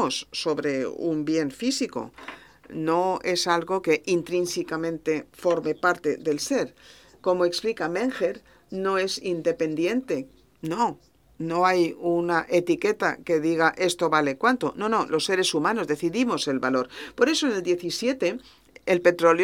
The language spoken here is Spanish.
decidimos sobre un bien físico. No es algo que intrínsecamente forme parte del ser. Como explica Menger, no es independiente. No hay una etiqueta que diga esto vale cuánto. No, los seres humanos decidimos el valor. Por eso en el 17 el petróleo